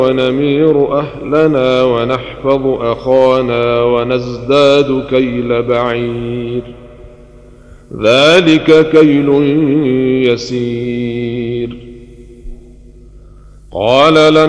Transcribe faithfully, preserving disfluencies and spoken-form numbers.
ونمير أهلنا ونحفظ أخانا ونزداد كيل بعير، ذلك كيل يسير. قال لنا